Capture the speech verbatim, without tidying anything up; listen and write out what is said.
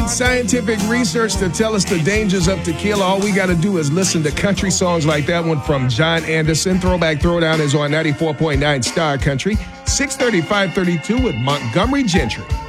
need scientific research to tell us the dangers of tequila. All we got to do is listen to country songs like that one from John Anderson. Throwback Throwdown is on ninety-four point nine Star Country. six thirty, five thirty-two with Montgomery Gentry.